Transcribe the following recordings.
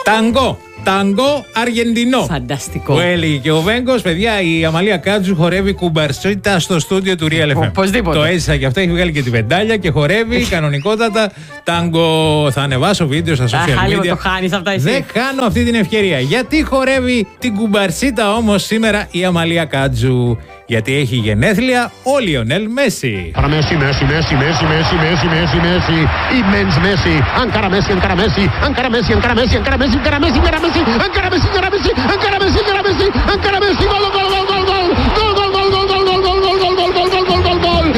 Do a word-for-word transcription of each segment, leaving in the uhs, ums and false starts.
Ταγκό. Ταγκό Αργεντινό. Φανταστικό. Που έλεγε και ο Βέγκος, παιδιά, η Αμαλία Κάτζου χορεύει κουμπαρσίτα στο στούντιο του Real εφ εμ. Οπωσδήποτε. Το έζησα και αυτό, έχει βγάλει και τη πεντάλια και χορεύει κανονικότατα. Ταγκό. Θα ανεβάσω βίντεο στα social media. Το χάνεις αυτά εσύ. Δεν χάνω αυτή την ευκαιρία. Γιατί χορεύει την κουμπαρσίτα όμως σήμερα η Αμαλία Κάτζου? Γιατί έχει γενέθλια ο Λιονέλ Μέση. Para Messi, Messi, Messi, Messi, Messi, Messi, Messi, Messi, immens Messi, encara Messi, encara Messi, encara Messi, encara Messi, encara Messi, encara Messi, encara Messi, encara Messi, encara Messi, encara Messi, encara Messi, encara Messi, gol, gol, gol, gol, gol, gol, gol, gol, gol, gol, gol, gol, gol, gol, gol, gol, gol, gol, gol,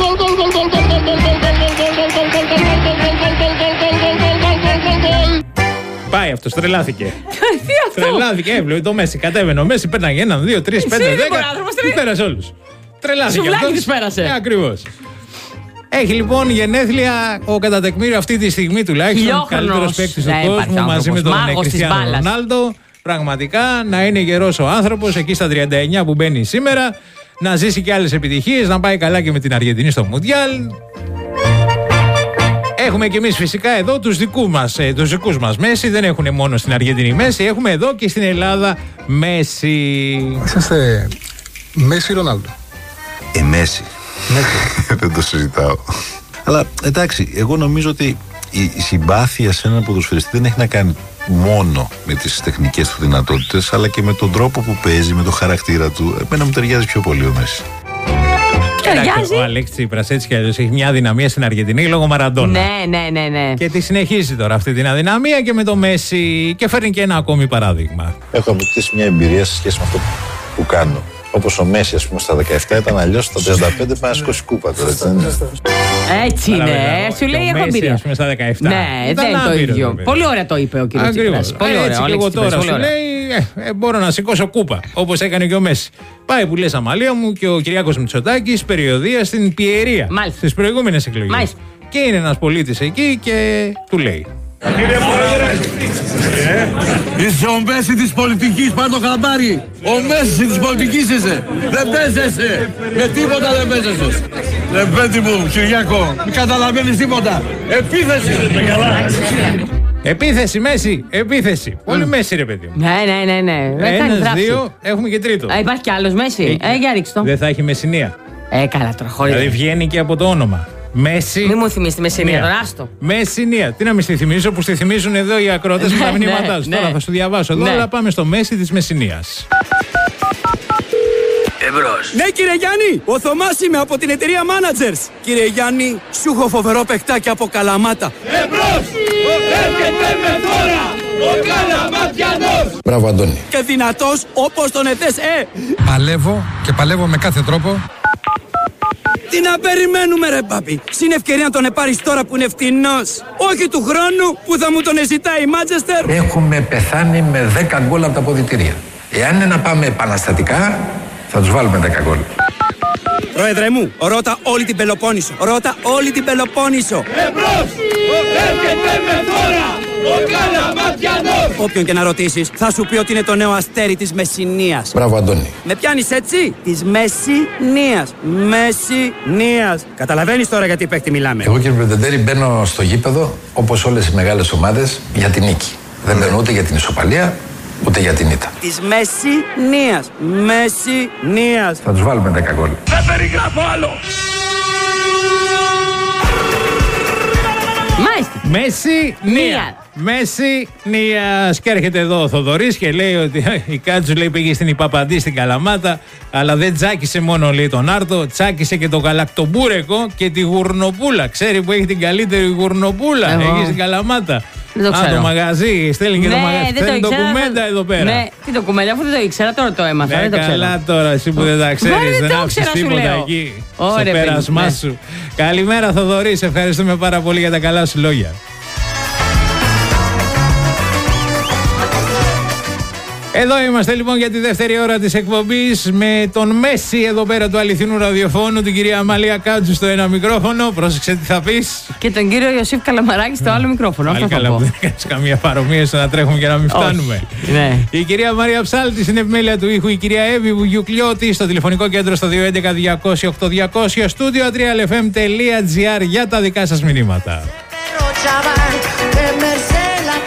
Πάει αυτός, τρελάθηκε. Τρελάθηκε, έβλεπε το Μέση. Κατέβαινε ο Μέση, πέρναγε έναν, δύο, τρεις, πέντε, δέκα. Τους πέρασε όλους. Τρελάθηκε. Σουβλάκι τους πέρασε. Ε, ακριβώς. Έχει λοιπόν γενέθλια ο κατά τεκμήριο αυτή τη στιγμή τουλάχιστον καλύτερος παίκτης του κόσμου μαζί με τον Κριστιάνο Ρονάλντο. Πραγματικά να είναι γερός ο άνθρωπος εκεί στα τριάντα εννιά που μπαίνει σήμερα. Να ζήσει και άλλες επιτυχίες, να πάει καλά και με την Αργεντινή στο Μουντιάλ. Έχουμε και εμείς φυσικά εδώ τους, δικού μας, ε, τους δικούς μας Μέση. Δεν έχουν μόνο στην Αργεντινή Μέση, έχουμε εδώ και στην Ελλάδα Μέση. Είσαστε Μέση ή Ρονάλντο? Ε, Μέση. Δεν το συζητάω. Αλλά εντάξει, εγώ νομίζω ότι η συμπάθεια σε έναν ποδοσφαιριστή δεν έχει να κάνει μόνο με τις τεχνικές του δυνατότητες, αλλά και με τον τρόπο που παίζει, με το χαρακτήρα του. Εμένα μου ταιριάζει πιο πολύ ο Μέση. Ταιριάζει. Ο Αλέξης Τσίπρας έτσι κι αλλιώς έχει μια αδυναμία στην Αργεντινή λόγω Μαραντόνα. Ναι, ναι, ναι, ναι. Και τη συνεχίζει τώρα αυτή την αδυναμία και με το Μέση και φέρνει και ένα ακόμη παράδειγμα. Έχω αποκτήσει μια εμπειρία σε σχέση με αυτό που κάνω. Όπως ο Μέση, ας πούμε, στα δεκαεπτά ήταν αλλιώς, στα τριάντα πέντε πάει να σηκώσει κούπα τώρα. Έτσι, έτσι είναι. Σου λέει έχω εμπειρία. Ας πούμε στα δεκαεπτά. Ναι, δεν είναι το ίδιο. Πολύ ωραία το είπε ο κύριος Τσίπρας. Πολύ ωραία. Έτσι και εγώ τώρα σου λέει, ε, ε, μπορώ να σηκώσω κούπα, όπως έκανε και ο Μέση. Πάει που λες Αμαλία μου και ο Κυριάκος Μητσοτάκης περιοδεία στην Πιερία στις προηγούμενες εκλογές. Μάλιστα. Και είναι ένας πολίτης εκεί και του λέει: Κύριε Πρόεδρε, είσαι ο Μέση της πολιτικής, πάρ' το χαμπάρι. Ο Μέση της πολιτικής είσαι. Δεν παίζεσαι. Με τίποτα δεν παίζεσαι. Δεν πέτει μου, Κυριάκο, μην καταλαβαίνεις τίποτα. Επίθεση. Επίθεση, Μέση, επίθεση. Πολύ Μέση, ρε παιδί μου. Ναι, ναι, ναι, ναι. Ένας, δύο, έχουμε και τρίτο. Α, υπάρχει κι άλλος Μέση. Ε, για ρίξ' το. Δεν θα έχει Μεσσηνία. Ε, καλά τώρα, χωρίς. Δηλαδή βγαίνει και από το όνομα. Μέση. Μη μου θυμίσει τη Μεσσηνία, τον άστο. Μεσσηνία. Τι να μην στη θυμίσω, που στη θυμίζουν εδώ οι ακρότες με τα μηνύματά τους. Τώρα θα σου διαβάσω εδώ, αλλά πάμε στο Μέση της Μεσσηνίας. Εμπρός. Ναι, κύριε Γιάννη, ο Θωμάς είμαι από την εταιρεία Managers. Κύριε Γιάννη, σου έχω φοβερό παιχτάκι από Καλαμάτα. Εμπρός! Έρχεται με φόρα ο Καλαματιανός. Μπράβο, Αντώνη. Και δυνατός όπως τον εθές, ε! Παλεύω και παλεύω με κάθε τρόπο. Τι να περιμένουμε ρε πάπη. Συν ευκαιρία να τον επάρεις τώρα που είναι φτηνός. Όχι του χρόνου που θα μου τον ζητάει η Manchester. Έχουμε πεθάνει με δέκα γκολ από τα αποδυτήρια. Εάν είναι να πάμε επαναστατικά, θα τους βάλουμε δέκα γκολ. Πρόεδρε μου, ρώτα όλη την Πελοπόννησο. Ρώτα όλη την Πελοπόννησο. Εμπρός! Έρχεται με φόρα ο Καλαματιανός. Όποιον και να ρωτήσεις, θα σου πει ότι είναι το νέο αστέρι της Μεσσηνίας. Μπράβο, Αντώνη. Με πιάνεις έτσι? Της Μεσσηνίας. Μεσσηνίας. Καταλαβαίνεις τώρα γιατί παίκτη μιλάμε? Εγώ, κύριε Πρετεντέρη, μπαίνω στο γήπεδο, όπως όλες οι μεγάλες ομάδες, για την νίκη. Δεν μπαίνω ούτε για την ισοπαλία, ούτε για την ήττα. Της Μεσσηνίας. Μεσσηνίας. Θα τους βάλουμε δέκα γκολ. Δεν περιγράφω άλλο. Μάλιστα. Μεσσηνία. Μεσσηνίας. Και έρχεται εδώ ο Θοδωρής και λέει ότι η Κάτζου λέει πήγε στην Ιπαπαντή στην Καλαμάτα, αλλά δεν τσάκισε μόνο λέει τον Άρτο, τσάκισε και το γαλακτομπούρεκο και τη γουρνοπούλα. Ξέρει που έχει την καλύτερη γουρνοπούλα? Έχει στην Καλαμάτα. Δεν το Α, το μαγαζί, στέλνει και ναι, το μαγαζί. Θέλει ντοκουμέντα θα... εδώ πέρα. Ναι, τι ντοκουμέντα, αφού δεν το ήξερα, τώρα το έμαθα. Ναι, δεν το καλά τώρα, εσύ που δεν τα ξέρεις, δεν άφησες τίποτα εκεί στο πέρασμά ναι. σου. Καλημέρα Θοδωρή, σε ευχαριστούμε πάρα πολύ για τα καλά σου λόγια. Εδώ είμαστε λοιπόν για τη δεύτερη ώρα της εκπομπής με τον Μέση εδώ πέρα του αληθινού ραδιοφώνου, την κυρία Αμαλία Κάτζου στο ένα μικρόφωνο. Πρόσεξε τι θα πεις. Και τον κύριο Ιωσήφ Καλαμαράκη στο άλλο μικρόφωνο. Πάλι αυτό καλά θα πω. που δεν κάνεις καμία παρομοίωση να τρέχουμε και να μην φτάνουμε. Ναι. Η κυρία Μαρία Ψάλτη στην επιμέλεια του ήχου, η κυρία Εύη Βουγιουκλιώτη στο τηλεφωνικό κέντρο στο δύο έντεκα διακόσια οκτώ διακόσια, στούντιο τρία εφ εμ τελεία τζι άρ για τα δικά σας μηνύματα.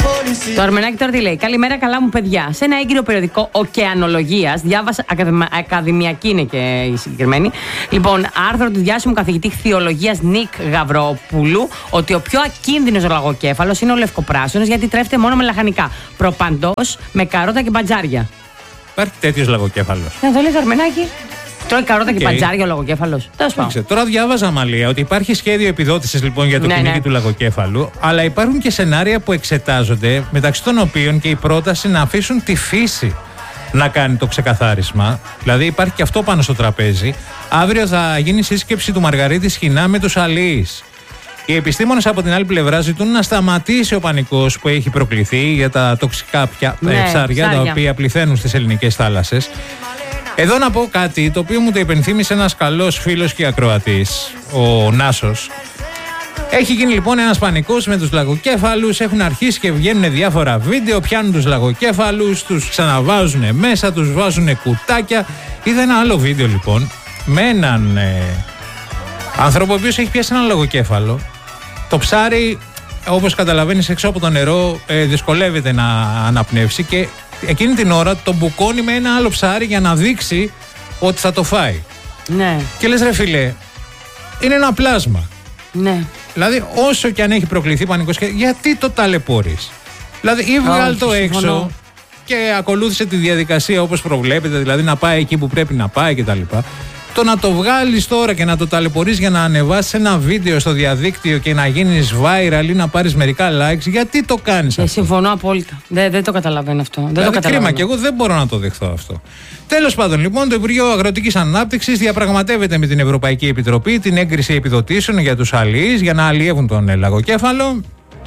Το Αρμενάκι τώρα τι λέει? Καλημέρα, καλά μου παιδιά. Σε ένα έγκυρο περιοδικό Οκεανολογίας διάβασα. Ακαδημα, ακαδημιακή είναι και η συγκεκριμένη. Λοιπόν, άρθρο του διάσημου καθηγητή Χθιολογίας Νίκ Γαβρόπουλου ότι ο πιο ακίνδυνος λαγοκέφαλος είναι ο λευκοπράσινος γιατί τρέφεται μόνο με λαχανικά. Προπαντός με καρότα και μπατζάρια. Υπάρχει τέτοιος λαγοκέφαλος? Να το λέει το Αρμενάκι. Τρώει καρότα okay. και μπατζάρια ο λαγοκέφαλος. Τώρα διάβαζα, Μαλία, ότι υπάρχει σχέδιο επιδότησης λοιπόν για το ναι, κυνήγι ναι. του λαγοκέφαλου, αλλά υπάρχουν και σενάρια που εξετάζονται, μεταξύ των οποίων και η πρόταση να αφήσουν τη φύση να κάνει το ξεκαθάρισμα. Δηλαδή υπάρχει και αυτό πάνω στο τραπέζι. Αύριο θα γίνει σύσκεψη του Μαργαρίτη Σχοινά με τους αλλοίς. Οι επιστήμονες από την άλλη πλευρά ζητούν να σταματήσει ο πανικός που έχει προκληθεί για τα τοξικά πια, ναι, ψάρια, ψάρια τα οποία πληθαίνουν στις ελληνικές θάλασσες. Εδώ να πω κάτι το οποίο μου το υπενθύμησε ένας καλός φίλος και ακροατής, ο Νάσος. Έχει γίνει λοιπόν ένας πανικός με τους λαγοκέφαλους, έχουν αρχίσει και βγαίνουν διάφορα βίντεο, πιάνουν τους λαγοκέφαλους, τους ξαναβάζουν μέσα, τους βάζουν κουτάκια. Είδα ένα άλλο βίντεο λοιπόν με έναν ε, άνθρωπο ο οποίος έχει πιάσει ένα λαγοκέφαλο. Το ψάρι, όπως καταλαβαίνεις, έξω από το νερό ε, δυσκολεύεται να αναπνεύσει και εκείνη την ώρα τον μπουκώνει με ένα άλλο ψάρι για να δείξει ότι θα το φάει. Ναι. Και λες ρε φίλε, είναι ένα πλάσμα. Ναι. Δηλαδή όσο και αν έχει προκληθεί πανικός, γιατί το ταλαιπωρείς? Δηλαδή ή βγάλ το έξω συμφωνώ. Και ακολούθησε τη διαδικασία όπως προβλέπετε, δηλαδή να πάει εκεί που πρέπει να πάει κτλ. Το να το βγάλεις τώρα και να το ταλαιπωρείς για να ανεβάσεις ένα βίντεο στο διαδίκτυο και να γίνεις viral ή να πάρεις μερικά likes, γιατί το κάνεις ε, αυτό? Συμφωνώ απόλυτα. Δεν, δεν το καταλαβαίνω αυτό. Δεν δηλαδή, το καταλαβαίνω. Κρίμα, και εγώ δεν μπορώ να το δεχθώ αυτό. Τέλος πάντων, λοιπόν, το Υπουργείο Αγροτικής Ανάπτυξης διαπραγματεύεται με την Ευρωπαϊκή Επιτροπή την έγκριση επιδοτήσεων για τους αλλοίς για να αλλιεύουν τον λαγοκέφαλο.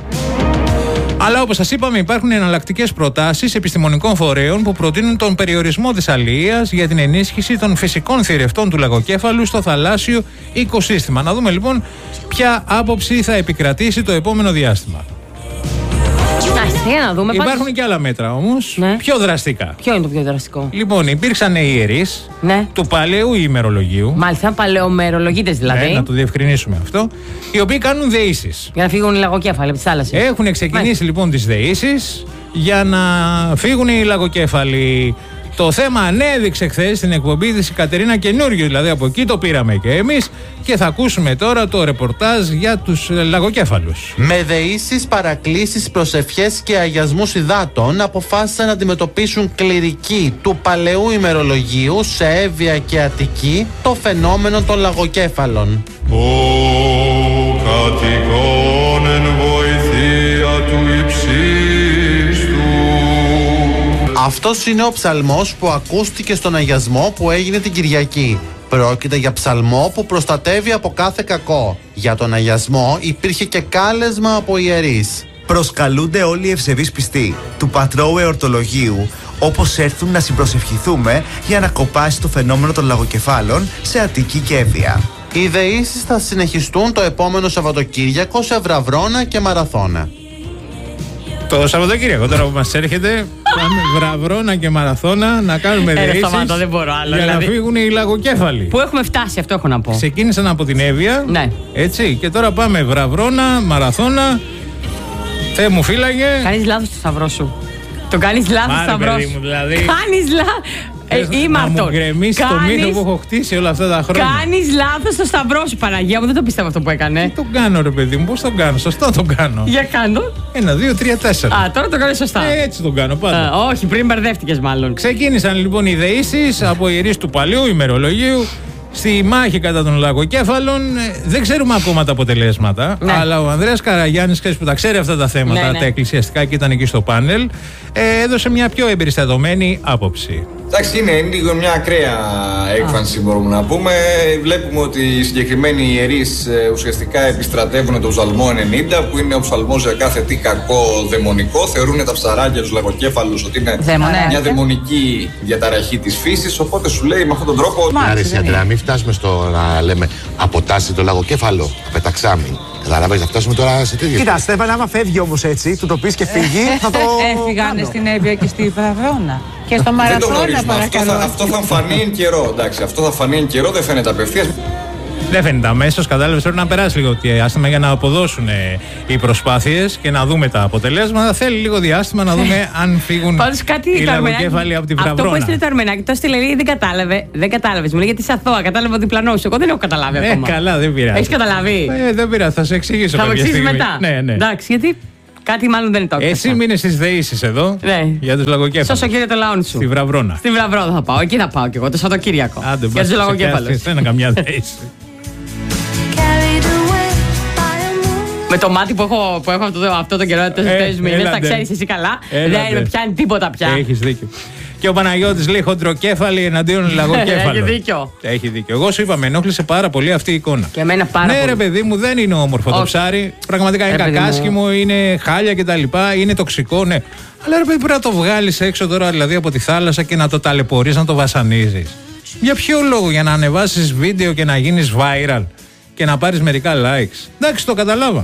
Αλλά όπως σας είπαμε, υπάρχουν εναλλακτικές προτάσεις επιστημονικών φορέων που προτείνουν τον περιορισμό της αλληλείας για την ενίσχυση των φυσικών θηρευτών του λαγοκέφαλου στο θαλάσσιο οικοσύστημα. Να δούμε λοιπόν ποια άποψη θα επικρατήσει το επόμενο διάστημα. Να δούμε, υπάρχουν πάντως... και άλλα μέτρα όμως, ναι. πιο δραστικά. Ποιο είναι το πιο δραστικό? Λοιπόν, υπήρξαν ιερείς ναι. του παλαιού ημερολογίου. Μάλιστα, παλαιομερολογίτες δηλαδή. Ναι, να το διευκρινίσουμε αυτό. Οι οποίοι κάνουν δεήσεις. Για να φύγουν οι λαγοκέφαλοι από τις θάλασσες. Έχουν ξεκινήσει Μάλιστα. λοιπόν τις δεήσεις για να φύγουν οι λαγοκέφαλοι. Το θέμα ανέδειξε χθες στην εκπομπή της η Κατερίνα Καινούριου, δηλαδή από εκεί το πήραμε και εμείς και θα ακούσουμε τώρα το ρεπορτάζ για τους λαγοκέφαλους. Με δεήσεις, παρακλήσεις, προσευχές και αγιασμούς υδάτων αποφάσισαν να αντιμετωπίσουν κληρικοί του παλαιού ημερολογίου σε Εύβοια και Αττική το φαινόμενο των λαγοκέφαλων. Ο κατοικών εν βοηθεία του υψίστου. Αυτός είναι ο ψαλμός που ακούστηκε στον αγιασμό που έγινε την Κυριακή. Πρόκειται για ψαλμό που προστατεύει από κάθε κακό. Για τον αγιασμό υπήρχε και κάλεσμα από ιερείς. Προσκαλούνται όλοι οι ευσεβείς πιστοί του Πατρώου Εορτολογίου, όπως έρθουν να συμπροσευχηθούμε για να κοπάσει το φαινόμενο των λαγοκεφάλων σε Αττική και Εύβοια. Οι δεήσεις θα συνεχιστούν το επόμενο Σαββατοκύριακο σε Βραβρώνα και Μαραθώνα. Το Σαββατοκύριακο τώρα που μας έρχεται, πάμε Βραβρώνα και Μαραθώνα να κάνουμε δεήσεις σταμάτω, δεν μπορώ άλλο, για δηλαδή. να φύγουν οι λαγοκέφαλοι. Που έχουμε φτάσει, αυτό έχω να πω. Ξεκίνησαν από την Εύβοια, ναι. έτσι, και τώρα πάμε Βραβρώνα, Μαραθώνα. Θεέ μου φύλαγε. Κάνεις λάθος το σταυρό σου. Το κάνεις λάθος το σταυρό σου. Δηλαδή. Κάνεις λάθος. Ε, να μου γκρεμίσει το μύθο που έχω χτίσει όλα αυτά τα χρόνια. Κάνεις λάθος το σταυρό σου, Παναγία μου, δεν το πίστευα αυτό που έκανε. Τι τον κάνω, ρε παιδί μου, πώς τον κάνω? Σωστά τον κάνω. Για κάνω. Ένα, δύο, τρία, τέσσερα. Α, τώρα το κάνω σωστά. Ε, έτσι τον κάνω πάντα. Α, όχι, πριν μπερδεύτηκες μάλλον. Ξεκίνησαν λοιπόν οι δεήσεις από ιερείς του παλαιού ημερολογίου στη μάχη κατά των λαγοκέφαλων. Δεν ξέρουμε ακόμα τα αποτελέσματα, ναι. αλλά ο Ανδρέας Καραγιάννης, που τα ξέρει αυτά τα θέματα, ναι, ναι. τα εκκλησιαστικά και ήταν εκεί στο πάνελ, ε, έδωσε μια πιο εμπεριστατωμένη άποψη. Εντάξει, είναι λίγο μια ακραία έκφανση, ah. μπορούμε να πούμε. Βλέπουμε ότι οι συγκεκριμένοι ιερείς ουσιαστικά επιστρατεύουν τον ψαλμό ενενήντα, που είναι ο ψαλμός για κάθε τι κακό δαιμονικό. Θεωρούν τα ψαράκια, τους λαγοκέφαλους, ότι είναι Δαίμονε. μια δαιμονική διαταραχή της φύσης. Οπότε σου λέει με αυτόν τον τρόπο. Άρεσε, Αντρέα, μην φτάσουμε στο να λέμε αποτάσσει το λαγοκέφαλο, απεταξάμι. Καταλάβες, να φτάσουμε τώρα σε τέτοιο. Κοίτα, Στέφανε, άμα φεύγει όμως έτσι, του το πεις και φύγει, θα το. Έφυγαν στην Εύβοια και στη Βραβρώνα. Και στο Μαραθώνα, παρακαλώ. Αυτό θα, αυτό θα φανεί εν καιρό. Εντάξει, αυτό θα φανεί εν καιρό, δεν φαίνεται απευθείας. Δεν φαίνεται αμέσως, κατάλαβες, πρέπει να περάσει λίγο διάστημα για να αποδώσουν ε, οι προσπάθειες και να δούμε τα αποτελέσματα. Θέλει λίγο διάστημα να δούμε αν φύγουν οι λαγοκέφαλοι από την Βραβρώνα. Αυτό που έστειλε το Αρμενάκι, το έστειλε, λέει, δεν κατάλαβε. Δεν κατάλαβε. Μου λέει γιατί είσαι αθώα, κατάλαβε ο διπλανό σου. Εγώ δεν έχω καταλάβει ε, ακόμα. Καλά, δεν πειράζει. Έχει καταλάβει. Ε, δεν πειράζει, θα σε εξηγήσω. Θα μου εξηγήσει μετά. Ναι, ναι. Εντάξει, γιατί κάτι μάλλον δεν είναι το έξω. Εσύ μείνε στις δεήσεις εδώ ναι. για τους λαγοκέφαλους. Σώσο κύριε το λαόν σου. Στη Βραβρώνα. Στη Βραβρώνα θα πάω. Εκεί θα πάω κι εγώ το Σαββατοκύριακο. Άντε, για τους λαγοκέφαλους. Δεν είναι καμιά θέση. Με το μάτι που έχω, που έχω αυτό, αυτό τον καιρό, τέσσερις μήνες, τα ξέρεις εσύ καλά. Δεν με πιάνει τίποτα πια. Έχεις δίκιο. Και ο Παναγιώτης λέει χοντροκέφαλοι εναντίον λαγοκέφαλων. Έχει δίκιο. Έχει δίκιο. Εγώ σου είπα, με ενόχλησε πάρα πολύ αυτή η εικόνα. Και εμένα πάρα ναι, πολύ. Ναι, ρε παιδί μου, δεν είναι όμορφο το ψάρι. Πραγματικά είναι κακάσχημο, είναι χάλια κτλ. Είναι τοξικό, ναι. Αλλά ρε παιδί, πρέπει να το βγάλεις έξω τώρα, δηλαδή από τη θάλασσα και να το ταλαιπωρείς, να το βασανίζεις. Για ποιο λόγο, για να ανεβάσεις βίντεο και να γίνεις viral και να πάρεις μερικά likes. Εντάξει, το καταλάβα.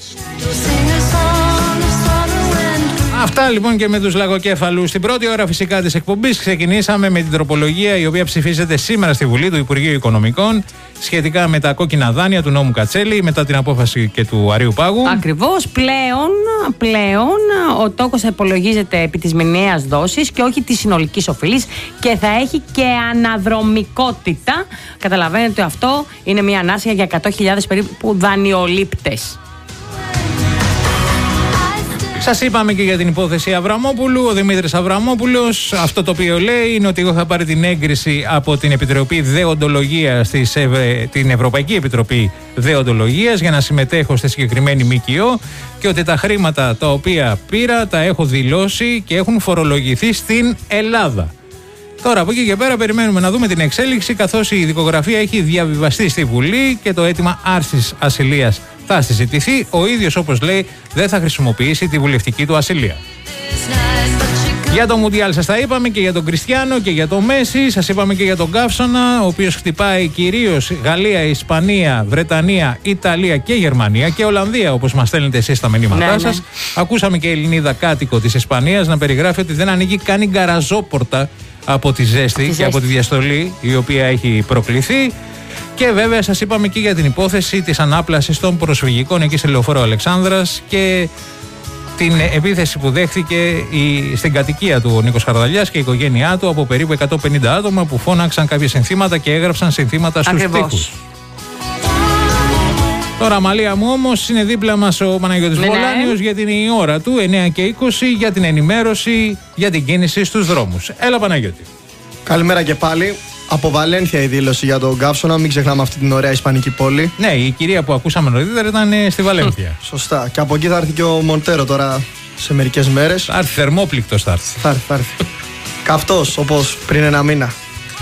Αυτά λοιπόν και με τους λαγοκέφαλους. Στην πρώτη ώρα φυσικά της εκπομπής ξεκινήσαμε με την τροπολογία η οποία ψηφίζεται σήμερα στη Βουλή του Υπουργείου Οικονομικών σχετικά με τα κόκκινα δάνεια του νόμου Κατσέλη μετά την απόφαση και του Αρείου Πάγου. Ακριβώς. Πλέον, πλέον ο τόκος θα υπολογίζεται επί της μηνιαίας δόσης και όχι της συνολικής οφειλής και θα έχει και αναδρομικότητα. Καταλαβαίνετε ότι αυτό είναι μια ανάσχεια για εκατό χιλιάδες περίπου δανειολήπτες. Σας είπαμε και για την υπόθεση Αβραμόπουλου. Ο Δημήτρης Αβραμόπουλος, αυτό το οποίο λέει είναι ότι εγώ θα πάρει την έγκριση από την Επιτροπή Δεοντολογίας, την Ευρωπαϊκή Επιτροπή Δεοντολογίας, για να συμμετέχω στη συγκεκριμένη ΜΚΟ και ότι τα χρήματα τα οποία πήρα τα έχω δηλώσει και έχουν φορολογηθεί στην Ελλάδα. Τώρα από εκεί και πέρα περιμένουμε να δούμε την εξέλιξη, καθώς η δικογραφία έχει διαβιβαστεί στη Βουλή και το αίτημα άρσης ασυλίας θα συζητηθεί. Ο ίδιος, όπως λέει, δεν θα χρησιμοποιήσει τη βουλευτική του ασυλία. Για το Μουντιάλ σας τα είπαμε και για τον Κριστιάνο και για τον Μέση. Σας είπαμε και για τον Καύσωνα, ο οποίος χτυπάει κυρίως Γαλλία, Ισπανία, Βρετανία, Ιταλία και Γερμανία και Ολλανδία, όπως μας στέλνετε εσείς στα μηνύματά ναι, σας. Ναι. Ακούσαμε και η Ελληνίδα κάτοικο της Ισπανίας να περιγράφει ότι δεν ανοίγει καν η γκαραζόπορτα από τη ζέστη και από τη διαστολή η οποία έχει προκληθεί. Και βέβαια σας είπαμε και για την υπόθεση της ανάπλασης των προσφυγικών εκεί σε λεωφόρο Αλεξάνδρας και την επίθεση που δέχθηκε η, στην κατοικία του ο Νίκος Χαρδαλιάς και η οικογένειά του από περίπου εκατόν πενήντα άτομα που φώναξαν κάποια συνθήματα και έγραψαν συνθήματα στους τοίχους. Τώρα, Μαλία μου, όμως, είναι δίπλα μας ο Παναγιώτης ναι, Βολάνιος ναι. γιατί είναι η ώρα του εννιά και είκοσι για την ενημέρωση για την κίνηση στους δρόμους. Έλα, Παναγιώτη. Καλημέρα και πάλι. Από Βαλένθια η δήλωση για τον Καύσωνα, μην ξεχνάμε αυτή την ωραία ισπανική πόλη. Ναι, η κυρία που ακούσαμε νωρίτερα ήταν στη Βαλένθια. Σωστά. Και από εκεί θα έρθει και ο Μοντέρο τώρα σε μερικές μέρες. Θα έρθει, θερμόπληκτος θα έρθει. Θα έρθει, θα έρθει. Καυτός, όπως πριν ένα μήνα.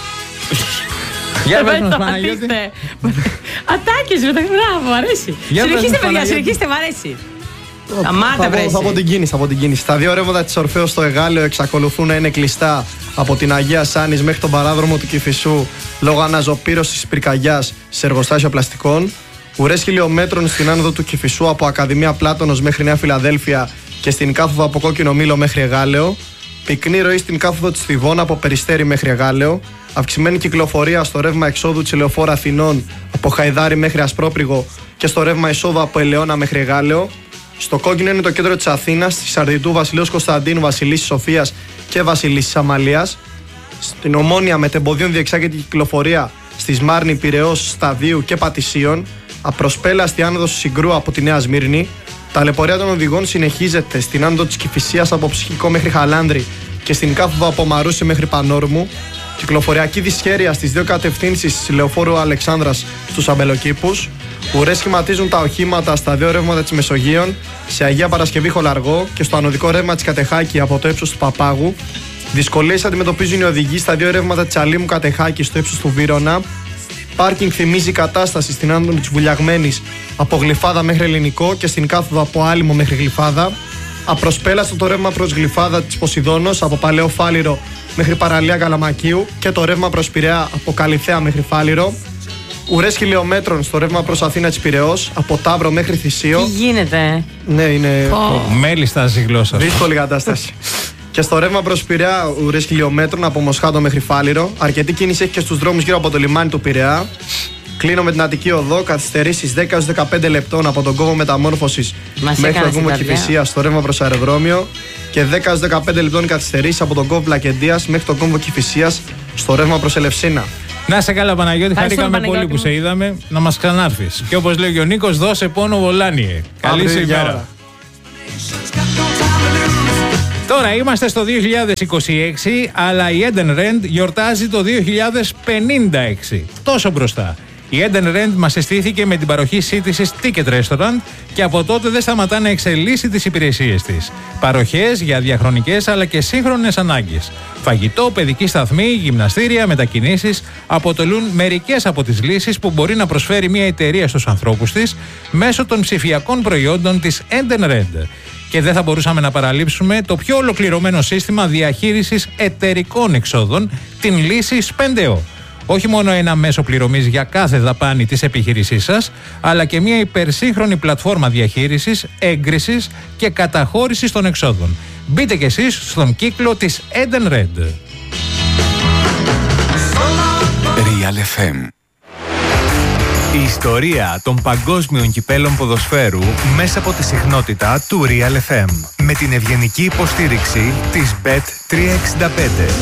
Για πες μας, Παναγιώτη. Ατάκες, μπράβο, μου αρέσει. Συνεχίστε, παιδιά, συνεχίστε, μου αρέσει. Θα, θα, θα πω την κίνηση, θα πω την κίνηση. Τα δύο ρεύματα της Ορφέως στο Εγάλεο εξακολουθούν να είναι κλειστά από την Αγία Σάνης μέχρι τον παράδρομο του Κηφισού λόγω αναζωπήρωσης της πυρκαγιάς σε εργοστάσια πλαστικών. Ουρές χιλιόμετρων στην άνοδο του Κηφισού από Ακαδημία Πλάτωνος μέχρι Νέα Φιλαδέλφια και στην κάθοδο από Κόκκινο Μήλο μέχρι Εγάλεο. Πυκνή ροή στην κάθοδο της Θηβών από Περιστέρι μέχρι Εγάλεο. Αυξημένη κυκλοφορία στο ρεύμα εξόδου της Ελεοφόρου Αθηνών από Χαϊδάρι μέχρι Ασπρόπριγο και στο ρεύμα εισόδου από Ελαιώνα μέχρι Εγάλεο. Στο κόκκινο είναι το κέντρο της Αθήνας, της Αρδιτού, Βασιλέως Κωνσταντίνου, Βασιλίσσης Σοφίας και Βασιλίσσης Αμαλίας. Στην Ομόνια μετεμποδίων διεξάγεται η κυκλοφορία στη Σμάρνη, Πειραιώς, Σταδίου και Πατησίων. Απροσπέλαστη άνοδος Συγκρού από τη Νέα Σμύρνη. Ταλαιπωρία των οδηγών συνεχίζεται στην άνοδο της Κηφισίας από Ψυχικό μέχρι Χαλάνδρη και στην κάθοδο από Μαρούσι μέχρι Πανόρμου. Κυκλοφοριακή δυσχέρεια στις δύο κατευθύνσεις της Λεωφόρου Αλεξάνδρας στους Αμπελοκήπους. Ουρές σχηματίζουν τα οχήματα στα δύο ρεύματα της Μεσογείων, σε Αγία Παρασκευή Χολαργό και στο ανωδικό ρεύμα της Κατεχάκη από το ύψος του Παπάγου. Δυσκολίες αντιμετωπίζουν οι οδηγοί στα δύο ρεύματα της Αλήμου Κατεχάκη στο ύψος του Βύρωνα. Πάρκινγκ θυμίζει κατάσταση στην άνοδο της Βουλιαγμένης από Γλυφάδα μέχρι Ελληνικό και στην κάθοδο από Άλυμο μέχρι Γλυφάδα. Απροσπέλαστο το ρεύμα προς Γλυφάδα της Ποσειδώνος από Παλαιό Φάληρο μέχρι Παραλία Καλαμακίου και το ρεύμα προς Πειραιά από Καλυθέα μέχρι Φάληρο. Ουρές χιλιόμετρων στο ρεύμα προς Αθήνα της Πειραιώς από Ταύρο μέχρι Θησίο. Τι γίνεται. Ναι, είναι. Oh. Μέλη στάζει η γλώσσα. Δύσκολη κατάσταση. Και στο ρεύμα προς Πειραιά, ουρές χιλιόμετρων από Μοσχάτο μέχρι Φάληρο. Αρκετή κίνηση έχει και στους δρόμους γύρω από το λιμάνι του Πειραιά. Κλείνω με την Αττική Οδό. Καθυστερήσεις δέκα έως δεκαπέντε λεπτών από τον κόμβο Μεταμόρφωσης μέχρι τον κόμβο Κηφισίας στο ρεύμα προς αεροδρόμιο. Και δέκα έως δεκαπέντε λεπτών καθυστερήσεις από τον κόμβο Πλακεντίας μέχρι τον κόμβο Κηφισίας στο ρεύμα προς Ελευσίνα. Να σε καλά, Παναγιώτη. Χαρήκαμε πολύ που σε είδαμε. Να μας ξανάρθεις. Και όπως λέει ο Νίκος, δώσε πόνο Βολάνιε. Καλή σου ημέρα. Τώρα είμαστε στο δύο χιλιάδες είκοσι έξι, αλλά η Eden Rent γιορτάζει το δύο χιλιάδες πενήντα έξι. Τόσο μπροστά. Η Eden Rent μας αισθήθηκε με την παροχή σύντησης Ticket Restaurant και από τότε δεν σταματά να εξελίσσει τις υπηρεσίες της. Παροχές για διαχρονικές αλλά και σύγχρονες ανάγκες. Φαγητό, παιδική σταθμή, γυμναστήρια, μετακινήσεις αποτελούν μερικές από τις λύσεις που μπορεί να προσφέρει μια εταιρεία στους ανθρώπους της μέσω των ψηφιακών προϊόντων της Eden Rent. Και δεν θα μπορούσαμε να παραλείψουμε το πιο ολοκληρωμένο σύστημα διαχείρισης εταιρικών εξόδων, την λύση Spendeo. Όχι μόνο ένα μέσο πληρωμής για κάθε δαπάνη της επιχείρησής σας, αλλά και μια υπερσύγχρονη πλατφόρμα διαχείρισης, έγκρισης και καταχώρησης των εξόδων. Μπείτε κι εσείς στον κύκλο της Eden Red. Real εφ εμ. Η ιστορία των παγκόσμιων κυπέλων ποδοσφαίρου μέσα από τη συχνότητα του Real εφ εμ. Με την ευγενική υποστήριξη της μπετ τριακόσια εξήντα πέντε.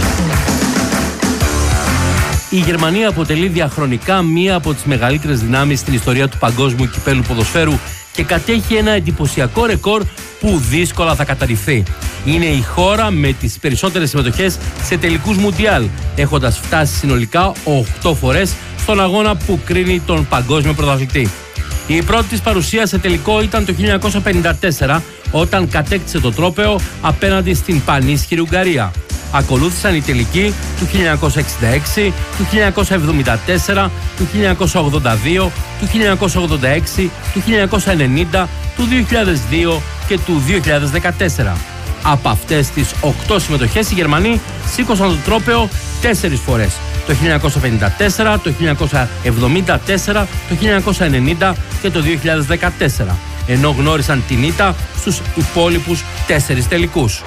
Η Γερμανία αποτελεί διαχρονικά μία από τις μεγαλύτερες δυνάμεις στην ιστορία του παγκόσμιου κυπέλου ποδοσφαίρου και κατέχει ένα εντυπωσιακό ρεκόρ που δύσκολα θα καταρριφθεί. Είναι η χώρα με τις περισσότερες συμμετοχές σε τελικούς Μουντιάλ, έχοντας φτάσει συνολικά οκτώ φορές στον αγώνα που κρίνει τον παγκόσμιο πρωταθλητή. Η πρώτη της παρουσία σε τελικό ήταν το χίλια εννιακόσια πενήντα τέσσερα, όταν κατέκτησε το τρόπαιο απέναντι στην πανίσχυρη Ουγγαρία. Ακολούθησαν οι τελικοί του χίλια εννιακόσια εξήντα έξι, του χίλια εννιακόσια εβδομήντα τέσσερα, του χίλια εννιακόσια ογδόντα δύο, του χίλια εννιακόσια ογδόντα έξι, του χίλια εννιακόσια ενενήντα, του δύο χιλιάδες δύο και του δύο χιλιάδες δεκατέσσερα. Από αυτές τις οκτώ συμμετοχές οι Γερμανοί σήκωσαν το τρόπαιο τέσσερις φορές. Το χίλια εννιακόσια πενήντα τέσσερα, το χίλια εννιακόσια εβδομήντα τέσσερα, το χίλια εννιακόσια ενενήντα και το δύο χιλιάδες δεκατέσσερα, ενώ γνώρισαν την ήττα στους υπόλοιπους τέσσερις τελικούς.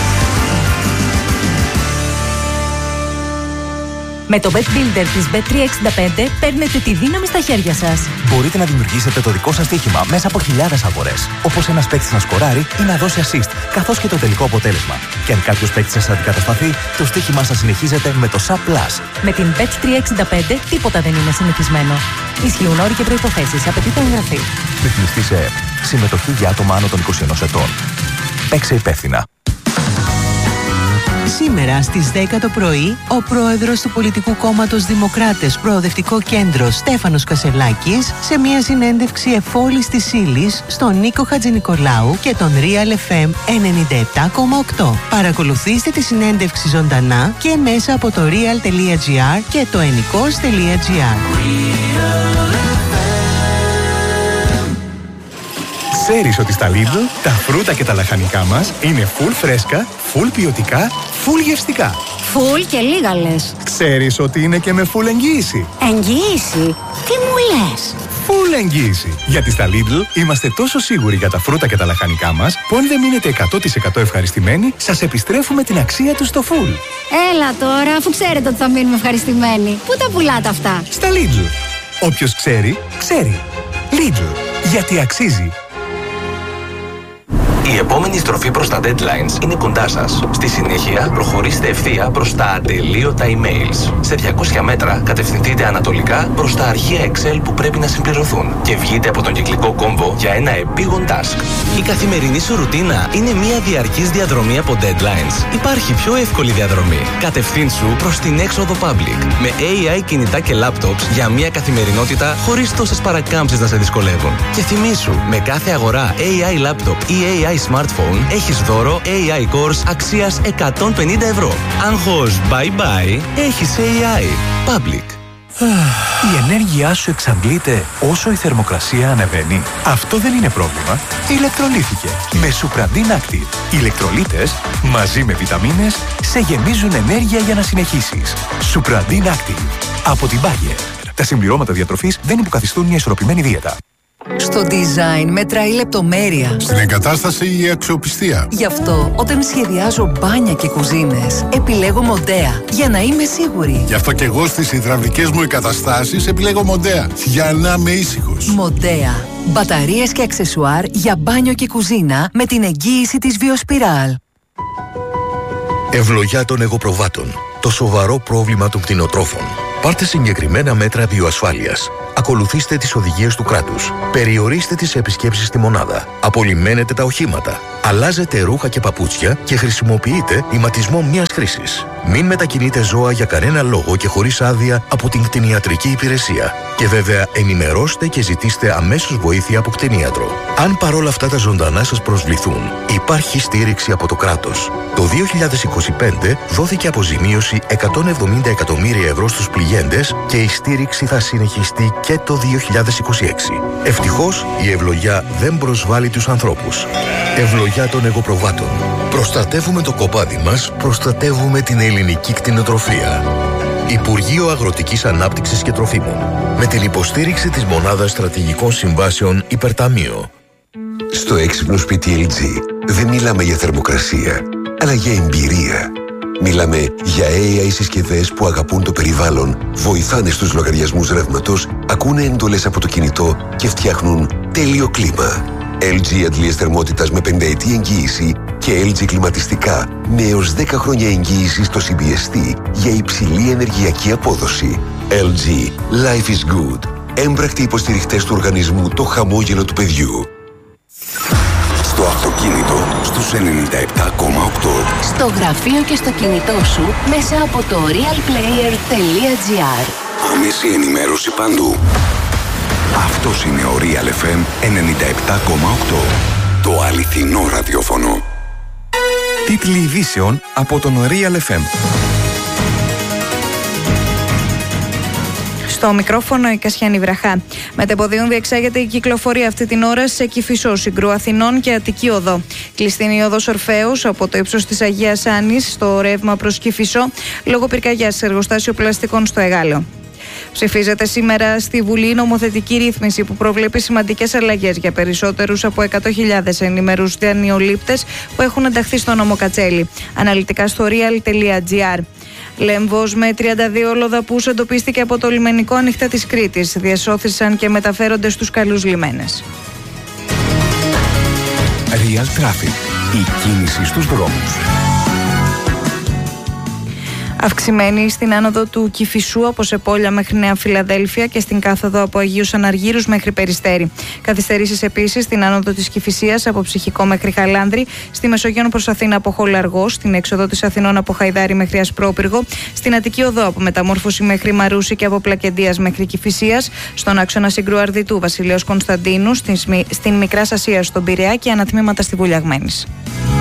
Με το Bet Builder της μπετ τριακόσια εξήντα πέντε παίρνετε τη δύναμη στα χέρια σας. Μπορείτε να δημιουργήσετε το δικό σας στοίχημα μέσα από χιλιάδες αγορές. Όπως ένας παίκτης να σκοράρει ή να δώσει assist, καθώς και το τελικό αποτέλεσμα. Και αν κάποιος παίκτης σας αντικατασταθεί, το στοίχημά σας συνεχίζεται με το Sub Plus. Με την μπετ τριακόσια εξήντα πέντε τίποτα δεν είναι συνηθισμένο. Ισχύουν όροι και προϋποθέσεις. Απαιτείται εγγραφή. Ρυθμιστή σε ΕΕΠ. Συμμετοχή για άτομα άνω των είκοσι ενός ετών. Παίξε υπεύθυνα. Σήμερα στις δέκα το πρωί, ο πρόεδρος του πολιτικού κόμματος Δημοκράτες Προοδευτικό Κέντρο Στέφανος Κασελάκης σε μια συνέντευξη εφόλης της ύλης στον Νίκο Χατζηνικολάου και τον Real εφ εμ ενενήντα επτά κόμμα οκτώ. Παρακολουθήστε τη συνέντευξη ζωντανά και μέσα από το real τελεία gr και το ενικός τελεία gr. Ξέρεις ότι στα Lidl τα φρούτα και τα λαχανικά μας είναι full φρέσκα, full ποιοτικά, full γευστικά. Full και λίγα λες. Ξέρεις ότι είναι και με full εγγύηση. Εγγύηση? Τι μου λες? Full εγγύηση. Γιατί στα Lidl είμαστε τόσο σίγουροι για τα φρούτα και τα λαχανικά μας που αν δεν μείνετε εκατό τοις εκατό ευχαριστημένοι, σας επιστρέφουμε την αξία του στο full. Έλα τώρα, αφού ξέρετε ότι θα μείνουμε ευχαριστημένοι. Πού τα πουλάτε αυτά? Στα Lidl. Όποιος ξέρει, ξέρει. Lidl. Γιατί αξίζει. Η επόμενη στροφή προς τα deadlines είναι κοντά σας. Στη συνέχεια, προχωρήστε ευθεία προς τα ατελείωτα emails. Σε διακόσια μέτρα, κατευθυνθείτε ανατολικά προς τα αρχεία Excel που πρέπει να συμπληρωθούν και βγείτε από τον κυκλικό κόμβο για ένα επίγον task. Η καθημερινή σου ρουτίνα είναι μια διαρκής διαδρομή από deadlines. Υπάρχει πιο εύκολη διαδρομή. Κατευθύνσου προς την έξοδο Public. Με έι άι κινητά και laptops για μια καθημερινότητα χωρίς τόσες παρακάμψεις να σε δυσκολεύουν. Και θυμήσου, με κάθε αγορά έι άι laptop ή έι άι smartphone έχεις δώρο έι άι Cores αξίας εκατόν πενήντα ευρώ. Άγχος bye bye, έχεις έι άι. Public. Η ενέργειά σου εξαντλείται όσο η θερμοκρασία ανεβαίνει. Αυτό δεν είναι πρόβλημα. Ηλεκτρολύθηκε με Supradin Active. Οι ηλεκτρολίτες μαζί με βιταμίνες σε γεμίζουν ενέργεια για να συνεχίσεις. Supradin Active από την Bayer. Τα συμπληρώματα διατροφής δεν υποκαθιστούν μια ισορροπημένη δίαιτα. Στο design μετράει η λεπτομέρεια. Στην εγκατάσταση η αξιοπιστία. Γι' αυτό όταν σχεδιάζω μπάνια και κουζίνες επιλέγω Μοντέα για να είμαι σίγουρη. Γι' αυτό και εγώ στις υδραυλικές μου εγκαταστάσεις επιλέγω Μοντέα για να είμαι ήσυχος. Μοντέα. Μπαταρίες και αξεσουάρ για μπάνιο και κουζίνα με την εγγύηση της Βιοσπιράλ. Ευλογιά των εγωπροβάτων. Το σοβαρό πρόβλημα των κτηνοτρόφων. Πάρτε συγκεκριμένα μέτρα βιοασφάλειας. Ακολουθήστε τις οδηγίες του κράτους. Περιορίστε τις επισκέψεις στη μονάδα. Απολυμμένετε τα οχήματα. Αλλάζετε ρούχα και παπούτσια και χρησιμοποιείτε ηματισμό μιας χρήσης. Μην μετακινείτε ζώα για κανένα λόγο και χωρίς άδεια από την κτηνιατρική υπηρεσία. Και βέβαια ενημερώστε και ζητήστε αμέσως βοήθεια από κτηνίατρο. Αν παρόλα αυτά τα ζωντανά σας προσβληθούν, υπάρχει στήριξη από το κράτος. Το δύο χιλιάδες είκοσι πέντε δόθηκε αποζημίωση εκατόν εβδομήντα εκατομμύρια ευρώ στους πληγέντες και η στήριξη θα συνεχιστεί και το δύο χιλιάδες είκοσι έξι. Ευτυχώς η ευλογιά δεν προσβάλλει τους ανθρώπους. Ευλογιά των εγωπροβάτων. Προστατεύουμε το κοπάδι μας, προστατεύουμε την ελληνική κτηνοτροφία. Υπουργείο Αγροτικής Ανάπτυξης και Τροφίμων. Με την υποστήριξη της Μονάδας Στρατηγικών Συμβάσεων Υπερταμείο. Στο έξυπνο σπίτι ελ τζι δεν μιλάμε για θερμοκρασία, αλλά για εμπειρία. Μιλάμε για έι άι συσκευές που αγαπούν το περιβάλλον, βοηθάνε στους λογαριασμούς ρεύματος, ακούνε εντολές από το κινητό και φτιάχνουν τέλειο κλίμα. ελ τζι αντλίες θερμότητας με πενταετή εγγύηση και ελ τζι κλιματιστικά με έως δέκα χρόνια εγγύηση στο σι μπι ες τι για υψηλή ενεργειακή απόδοση. ελ τζι. Life is good. Έμπρακτοι υποστηριχτές του οργανισμού Το Χαμόγελο του Παιδιού. Στο αυτοκίνητο στους ενενήντα επτά κόμμα οκτώ. Στο γραφείο και στο κινητό σου μέσα από το real player τελεία τζι άρ. Άμεση ενημέρωση παντού. Αυτός είναι ο Real εφ εμ ενενήντα επτά κόμμα οκτώ. Το αληθινό ραδιόφωνο. Τίτλοι ειδήσεων από τον Real εφ εμ. Στο μικρόφωνο η Κασιάνη Βραχά. Μετεποδίων διεξάγεται η κυκλοφορία αυτή την ώρα σε Κηφισό, Συγκρού Αθηνών και Αττική Οδό. Κλειστή είναι η οδός Ορφέως από το ύψος της Αγίας Άννης στο ρεύμα προς Κηφισό λόγω πυρκαγιάς σε εργοστάσιο πλαστικών στο Εγάλεο. Ψηφίζεται σήμερα στη Βουλή νομοθετική ρύθμιση που προβλέπει σημαντικές αλλαγές για περισσότερους από εκατό χιλιάδες ενημερούς δανειολήπτες που έχουν ενταχθεί στο νόμο Κατσέλη. Αναλυτικά στο real τελεία τζι άρ. Λέμβος με τριάντα δύο ολοδαπούς εντοπίστηκε από το λιμενικό Ανοιχτά της Κρήτης. Διασώθησαν και μεταφέρονται στους καλούς λιμένες. Real Traffic. Η κίνηση στους δρόμους. Αυξημένη στην άνοδο του Κηφισού από Σεπόλια μέχρι Νέα Φιλαδέλφια και στην κάθοδο από Αγίους Αναργύρους μέχρι Περιστέρι. Καθυστερήσεις επίσης στην άνοδο της Κηφισίας από Ψυχικό μέχρι Χαλάνδρη, στη Μεσογείο προς Αθήνα από Χολαργό, στην έξοδο της Αθηνών από Χαϊδάρη μέχρι Ασπρόπυργο, στην Αττική Οδό από Μεταμόρφωση μέχρι Μαρούση και από Πλακεντίας μέχρι Κηφισίας, στον άξονα Συγκρού Αρδιτού Βασιλέως Κωνσταντίνου, στην, στην Μικράς Ασίας στον Πειραιά και ανατμήματα στη Βουλιαγμένης.